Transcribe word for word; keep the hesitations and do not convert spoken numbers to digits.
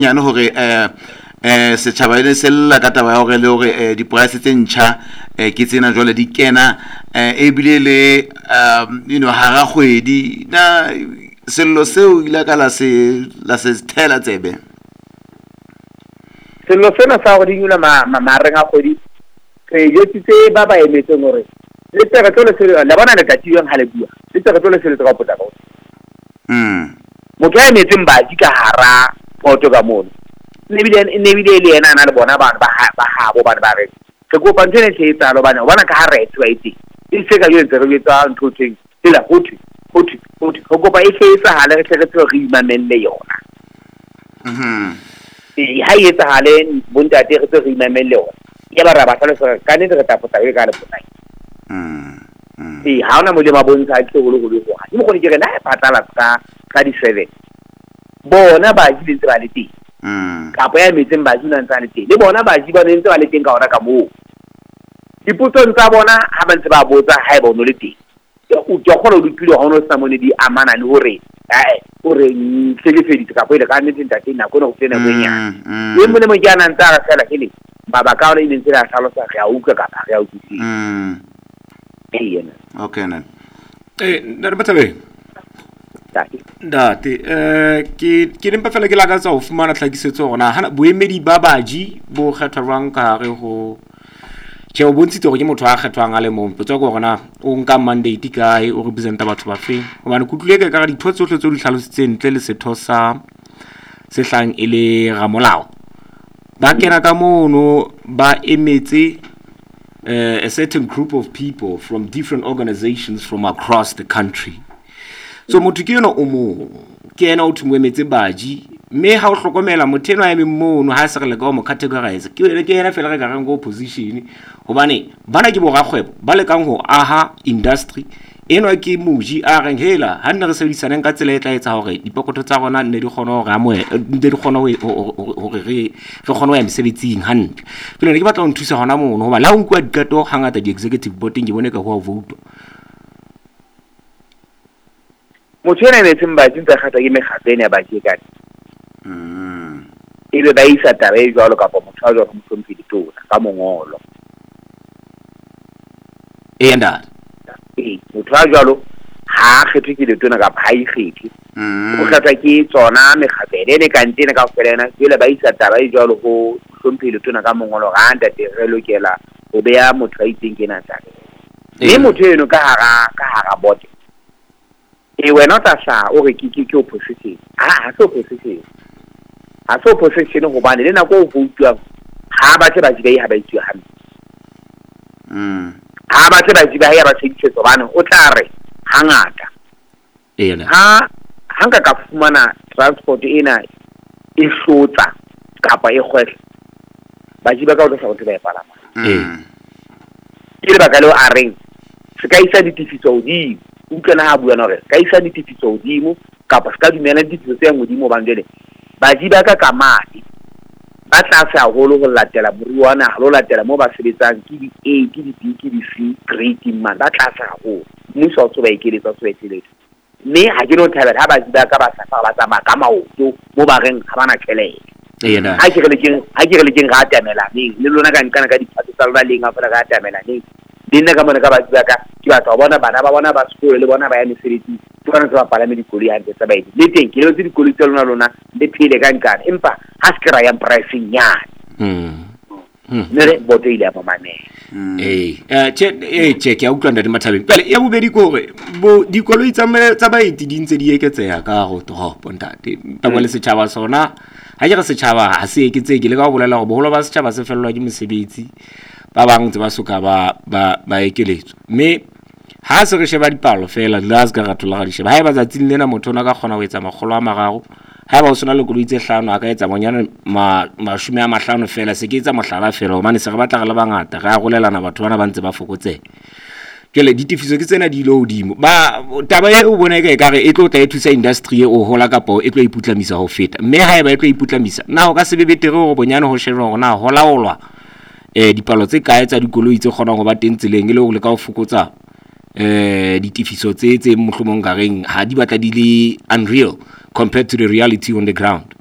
nyane hore eh eh setjhaba ile sella ka taba ya hore le hore eh, di price tse ntjha eh, ke tsena jwale di kena eh, e bile le um you know hara kgwedi na sello seo ile ka la se la se tela tsebe sello sena sa go di nyula ma marenga kgwedi re yetsitse ba ba emetseng hore le tsaka tole se la bona le tatiyong ha le bua le tsaka tole se le tsaka potaka mm mo ka emetseng ba di ka hara poto ka mono ne bile ne bile le ena na le bona bana ba ba ha bo bana ba re ke go pa ntene se etsa lo bana bona ka ha re tswa iti e se ka yo ntse re etsa ntho tseng ela hothi hothi hothi go go pa e se etsa ha le re tle re imamelle yona mhm e ha etsa ha le bonta te re tse re imamelle yona ya ba ra ba tlhalo se ka ne re tapota e ka le potaki mm e ha ona mo le mabontsha a tle go le go le go ha mo go ne ke re na e patala ka ka di seven bona ba di ntse ba le teng mm ka pa ya metseng ba dina ntse le teng le bona ba di ba ntse ba le teng ka ona ka mo dipotso tsa bona ha ba ntse ba botsa ha e bona le teng o tlo go lo dikile go no sa mone di amana le hore ai hore selefeditse ka pele ka nnete ntate nna go no go tsena go nya le mo le mo jana ntse ga fela kele ba ba ka o le ntse la tlhalosa ga uka ka ga ya utsi mm e yena okay nan eh nna ba tsabe date eh ke ke nempa fela ke la ka tsa o fumana tlhakisetso gona hana boemedi ba baji bo kgethwa rang ka re go ke o bontshitse go ke motho a kgethwang a le mo potso go gona o nka mandate kae o representa batho ba feng gobane kutlule ka ka ditho tsotlhe tse di tlhalositseng ntle le setho sa se hlang e le ramolao ba kena ka mono ba emetse uh, a certain group of people from different organizations from across the country. So motho ke yona o mo ke yena o thumwe metse baji me ha o hlokomela motho eno a eme mono ha se re le ka mo categorize ke yena ke yena fela re ka reng go position hobane bana ke bo rakgwebo ba le kang ho aha industry eno ke moji a reng hela ha nna re sebedisaneng ka tsela e tla etsa hore dipokoto tsa rona nne di kgona go amoe nne di kgona hore re re kgona ho ya mesebetsing hantle pele ke batla ho nthusa hona mono hoba la o nkwa dikato hangata di executive board ke bone ka ho vote motho ena ne tsemba tsa khata ke mekgatene ya ba ke ka mm e be ba isa tabe jwalo ka motho a jwalo mo hlomphi ditona ka mongolo e nda e motho a jwalo ha kgethe ke ditona ka ha i kgethe mm o kgetha ke tsona mekgatene ne ka ntene ka felena jwale ba isa tabe jwalo go hlomphi ditona ka mongolo ga nda te re lokela o be ya motho a itseng ke na tsaka le motho eno ka hara ka hara bote e wena ta sa o re ke ke ke opposition ha ha so opposition ha so opposition go bane le nako o voutwa ha ba tse ba di ba ha ba itwa ha mm ha ba tse ba di ba ya ba tsheditse bana o tla re hangata e yona ha hanga ka fumana transport ena e hlotsa kapa e kgwetla ba di ba ka o tla go ba e palama mm ke le ba ka le a reng se ka isa ditifiso di utlwana ha bua no re ka isa ditifiso dimo kapa se ka dumela ditifiso tse ngodimo bandele ba di ba ka ka madi ba tla sa holo go latela buruana ha lo latela mo ba sebetsang ke di A ke di B ke di C grade man ba tla sa go muso o tsoba ikeletsa tsoba ikeletsa mme ha ke no thabela ha ba di ba ka ba sa ba tsa ma ka maoto mo ba reng ha bana tšhelete e yona ha ke re le ke ha ke re le ke ga tamela ning le lona ka nkana ka diphatso tsa lona leng a fela ga tamela ning dinna ka mona ka ba di ba ka ke ba tsa bona bana ba bona ba sekolo le bona ba ya mesebetsi ke bona tsa pala me dikolo ya ntse ba ile le teng ke le tse dikolo tsa lona lona le phile ka nkana empa ha se kra ya pricing nyane mm ne re boto ile ba mane eh eh che eh che ke a utlwa nda di mathabeng pele ya bobedi ko re bo dikolo tsa tsa baeti di ntse di eketseha ka go toropo ntate ba bo le setjhaba sona ha ke re setjhaba ha se eketse ke le ka go bolela go boholo ba setjhaba se fellwa ke mesebetsi ba bang tse ba soka ba ba ba ekeletso me ha se re sheba dipalo fela la se ka rathola ga di sheba ha e ba tsatsing lena motho ona ka kgona go etsa magolo a magago ha ba o sona le koloi tse hlano a ka etsa monyana ma mashome a mahlano fela se ke etsa mohlala fela hobane se re batla re le bangata ga golelana batho bana ba ntse ba fokotse ke le ditifiso ke tsena di lo hodimo ba taba e o bona e ka re e tlo tla e thusa industry e o hola kapo e tlo iputlamisa ho feta mme ha e ba e tlo iputlamisa na ho ka se be betere ho bonyane ho sheba hona ho laolwa eh dipalo tse kae tsa dikoloi tse kgonang go ba teng tseleng e le go le ka go fokotsa eh ditifiso tse tse mohlomong gareng ha di batla di le unreal compared to the reality on the ground